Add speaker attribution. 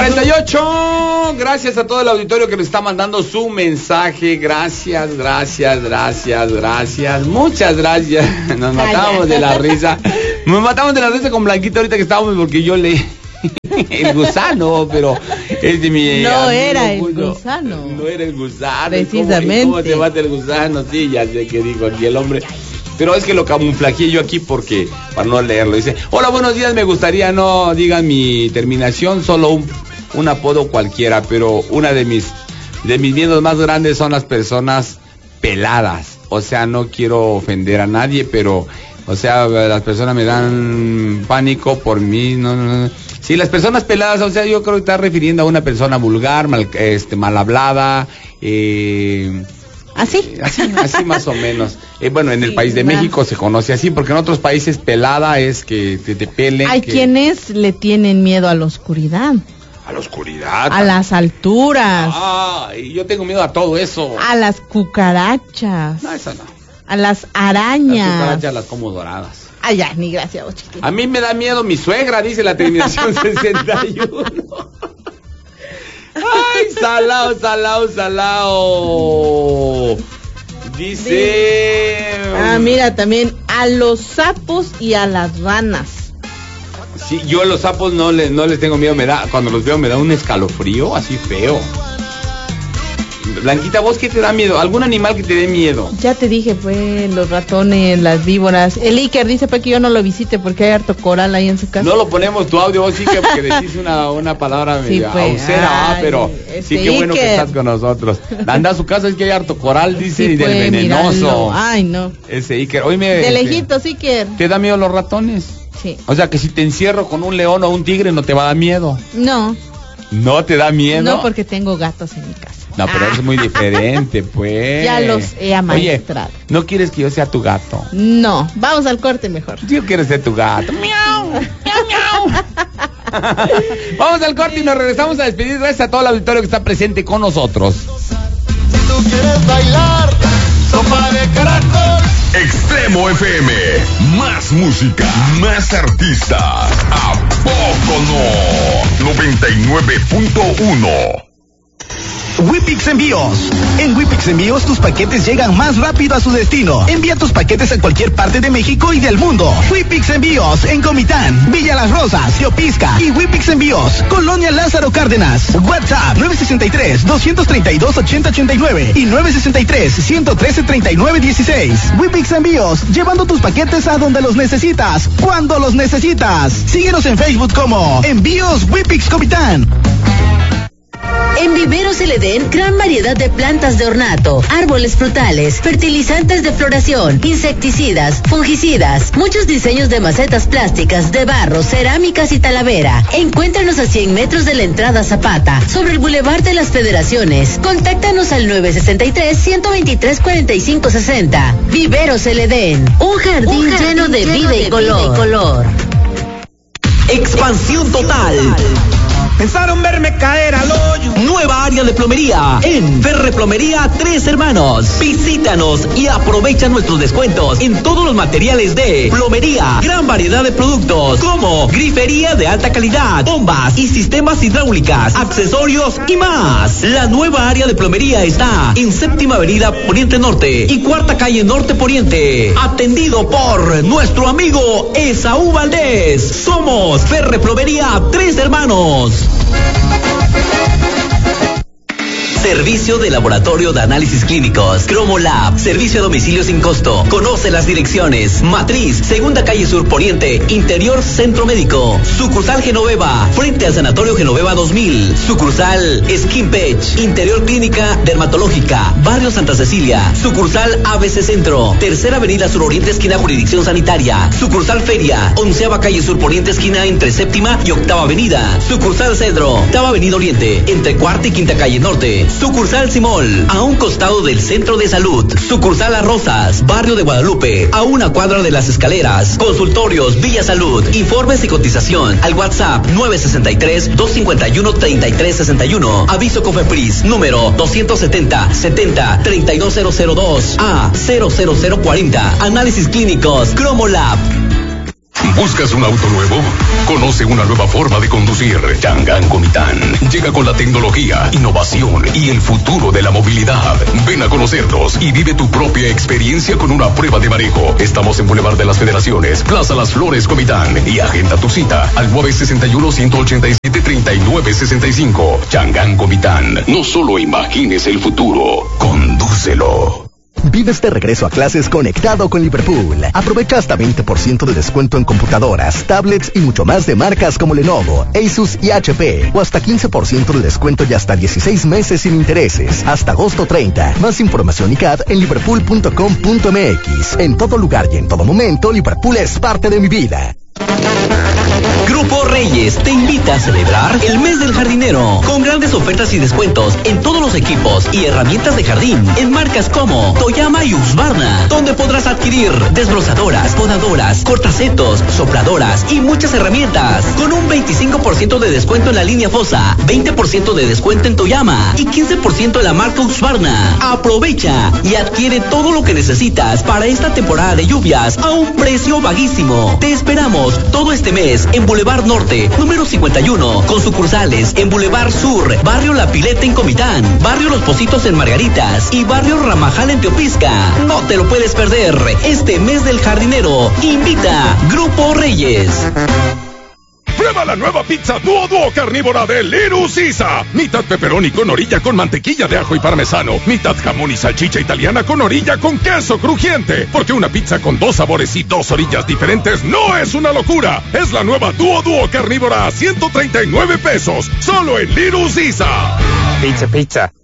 Speaker 1: 8:48. Gracias a todo el auditorio que nos está mandando su mensaje. Gracias. Muchas gracias. Nos matamos de la risa. Con Blanquita ahorita que estábamos porque yo le... el gusano, pero es de mi...
Speaker 2: No era el gusano.
Speaker 1: No era el gusano.
Speaker 2: Precisamente.
Speaker 1: ¿Cómo te mata el gusano? Sí, ya sé que dijo aquí el hombre. Pero es que lo camuflajeé yo aquí porque, para no leerlo, dice: hola, buenos días, me gustaría no digan mi terminación, solo un apodo cualquiera, pero una de mis miedos más grandes son las personas peladas. O sea, no quiero ofender a nadie, pero, o sea, las personas me dan pánico por mí, no. Sí, las personas peladas, o sea, yo creo que está refiriendo a una persona vulgar, mal hablada,
Speaker 2: ¿así?
Speaker 1: Así más o menos. Bueno, en el país de México se conoce así, porque en otros países pelada es que te pelen.
Speaker 2: Hay quienes le tienen miedo a la oscuridad.
Speaker 1: ¿A la oscuridad?
Speaker 2: A las alturas.
Speaker 1: Yo tengo miedo a todo eso.
Speaker 2: A las cucarachas.
Speaker 1: No, eso no.
Speaker 2: A las arañas.
Speaker 1: Las cucarachas las como doradas.
Speaker 2: Ay, ya, ni gracias, chiquito.
Speaker 1: A mí me da miedo mi suegra, dice la terminación 61. Ay, salao. Dice...
Speaker 2: mira, también a los sapos y a las ranas.
Speaker 1: Sí, yo a los sapos no les tengo miedo, cuando los veo me da un escalofrío así feo. Blanquita, ¿vos qué te da miedo? ¿Algún animal que te dé miedo?
Speaker 2: Ya te dije, los ratones, las víboras. El Iker dice que yo no lo visite porque hay harto coral ahí en su casa.
Speaker 1: No lo ponemos tu audio, vos, Iker, porque decís una palabra media ausera, pero sí, qué bueno que estás con nosotros. Anda a su casa, es que hay harto coral, dice, y del venenoso.
Speaker 2: Mirarlo. Ay, no.
Speaker 1: Ese Iker, hoy
Speaker 2: de lejitos, Iker.
Speaker 1: ¿Te da miedo los ratones?
Speaker 2: Sí.
Speaker 1: O sea, que si te encierro con un león o un tigre, ¿no te va a dar miedo?
Speaker 2: No.
Speaker 1: ¿No te da miedo?
Speaker 2: No, porque tengo gatos en mi casa.
Speaker 1: No, pero es muy diferente, pues.
Speaker 2: Ya los he amaestrado.
Speaker 1: Oye, ¿no quieres que yo sea tu gato?
Speaker 2: No, vamos al corte mejor.
Speaker 1: Yo quiero ser tu gato. ¡Miau! ¡Miau! Vamos al corte y nos regresamos a despedir. Gracias a todo el auditorio que está presente con nosotros.
Speaker 3: Si tú quieres bailar, sopa de caracol. Extremo FM, más música, más artistas. ¿A poco no? 99.1.
Speaker 4: Whippix Envíos. En Whippix Envíos tus paquetes llegan más rápido a su destino. Envía tus paquetes a cualquier parte de México y del mundo. Whippix Envíos en Comitán, Villa Las Rosas, Teopisca y Whippix Envíos, Colonia Lázaro Cárdenas. WhatsApp 963-232-8089 y 963-113-3916. Whippix Envíos, llevando tus paquetes a donde los necesitas, cuando los necesitas. Síguenos en Facebook como Envíos Whippix Comitán.
Speaker 5: En Viveros El Edén, gran variedad de plantas de ornato, árboles frutales, fertilizantes de floración, insecticidas, fungicidas, muchos diseños de macetas plásticas, de barro, cerámicas y talavera. Encuéntranos a 100 metros de la entrada Zapata, sobre el Boulevard de las Federaciones. Contáctanos al 963-123-4560. Viveros El Edén, un jardín lleno de vida y color.
Speaker 6: Expansión total. Pensaron verme caer al hoyo. Nueva área de plomería en Ferreplomería Tres Hermanos. Visítanos y aprovecha nuestros descuentos en todos los materiales de plomería. Gran variedad de productos como grifería de alta calidad, bombas y sistemas hidráulicas, accesorios y más. La nueva área de plomería está en Séptima Avenida Poniente Norte y Cuarta Calle Norte Poniente. Atendido por nuestro amigo Esaú Valdés. Somos Ferreplomería Tres Hermanos. Servicio de laboratorio de análisis clínicos, Cromolab, servicio a domicilio sin costo. Conoce las direcciones: Matriz, Segunda Calle Sur Poniente, Interior Centro Médico, sucursal Genoveva, frente al Sanatorio Genoveva 2000, sucursal Skin Pech, Interior Clínica Dermatológica, Barrio Santa Cecilia, sucursal ABC Centro, Tercera Avenida Suroriente esquina Jurisdicción Sanitaria, sucursal Feria, 11ª Calle Sur Poniente esquina entre Séptima y Octava Avenida, sucursal Cedro, Octava Avenida Oriente, entre Cuarta y Quinta Calle Norte, sucursal Simol, a un costado del Centro de Salud, sucursal Las Rosas, Barrio de Guadalupe, a una cuadra de Las Escaleras, consultorios Villa Salud, informes y cotización al WhatsApp 963-251-3361, aviso Cofepris, número 270-70-32002 a 00040, análisis clínicos Cromolab.
Speaker 3: ¿Buscas un auto nuevo? Conoce una nueva forma de conducir. Chang'an Comitán. llega con la tecnología, innovación y el futuro de la movilidad. Ven a conocernos y vive tu propia experiencia con una prueba de manejo. Estamos en Boulevard de las Federaciones, Plaza Las Flores, Comitán, y agenda tu cita al 961-187-3965. Changán, Comitán. No solo imagines el futuro, condúcelo.
Speaker 7: Vives de regreso a clases conectado con Liverpool. Aprovecha hasta 20% de descuento en computadoras, tablets y mucho más de marcas como Lenovo, Asus y HP. O hasta 15% de descuento y hasta 16 meses sin intereses. Hasta agosto 30. Más información y CAD en liverpool.com.mx. En todo lugar y en todo momento, Liverpool es parte de mi vida.
Speaker 6: Grupo Reyes te invita a celebrar el mes del jardinero con grandes ofertas y descuentos en todos los equipos y herramientas de jardín en marcas como Toyama y Husqvarna, donde podrás adquirir desbrozadoras, podadoras, cortacetos, sopladoras y muchas herramientas con un 25% de descuento en la línea Fosa, 20% de descuento en Toyama y 15% en la marca Husqvarna. Aprovecha y adquiere todo lo que necesitas para esta temporada de lluvias a un precio bajísimo. Te esperamos todo este mes en Boulevard Norte, número 51, con sucursales en Boulevard Sur, Barrio La Pileta en Comitán, Barrio Los Pocitos en Margaritas y Barrio Ramajal en Teopisca. No te lo puedes perder. Este mes del jardinero, invita Grupo Reyes.
Speaker 3: Prueba la nueva pizza Duo carnívora de Little Caesar. Mitad pepperoni con orilla con mantequilla de ajo y parmesano. Mitad jamón y salchicha italiana con orilla con queso crujiente. Porque una pizza con 2 sabores y 2 orillas diferentes no es una locura. Es la nueva Duo carnívora a 139 pesos. Solo en Little Caesar.
Speaker 8: Pizza.